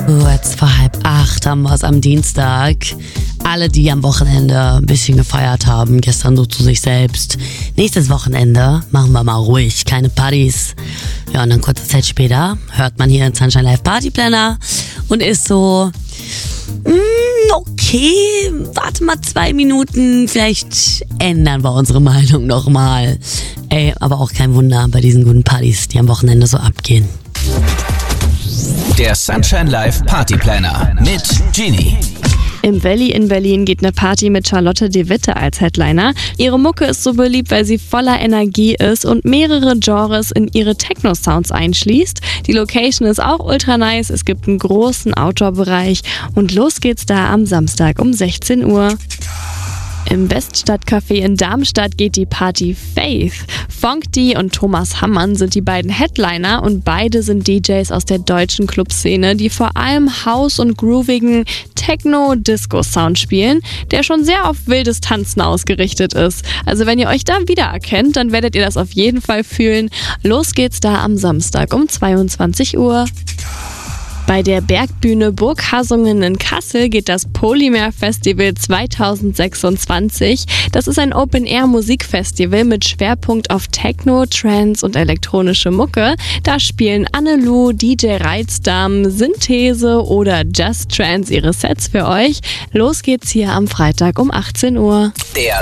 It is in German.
Kurz vor 7:30 haben wir es am Dienstag. Alle, die am Wochenende ein bisschen gefeiert haben, gestern so zu sich selbst. Nächstes Wochenende machen wir mal ruhig, keine Partys. Ja, und dann kurze Zeit später hört man hier den Sunshine Live Party Planner und ist so, okay, warte mal 2 Minuten, vielleicht ändern wir unsere Meinung nochmal. Aber auch kein Wunder bei diesen guten Partys, die am Wochenende so abgehen. Der Sunshine Live Party Planner mit Genie. Im Valley in Berlin geht eine Party mit Charlotte de Witte als Headliner. Ihre Mucke ist so beliebt, weil sie voller Energie ist und mehrere Genres in ihre Techno-Sounds einschließt. Die Location ist auch ultra nice, es gibt einen großen Outdoor-Bereich und los geht's da am Samstag um 16 Uhr. Im Weststadtcafé in Darmstadt geht die Party Faith. Fonk D und Thomas Hammann sind die beiden Headliner und beide sind DJs aus der deutschen Clubszene, die vor allem House- und groovigen Techno-Disco-Sound spielen, der schon sehr auf wildes Tanzen ausgerichtet ist. Also wenn ihr euch da wiedererkennt, dann werdet ihr das auf jeden Fall fühlen. Los geht's da am Samstag um 22 Uhr. Bei der Bergbühne Burghasungen in Kassel geht das Polymer Festival 2026. Das ist ein Open-Air-Musikfestival mit Schwerpunkt auf Techno, Trance und elektronische Mucke. Da spielen Annelou, DJ Reizdarm, Synthese oder Just Trance ihre Sets für euch. Los geht's hier am Freitag um 18 Uhr. Der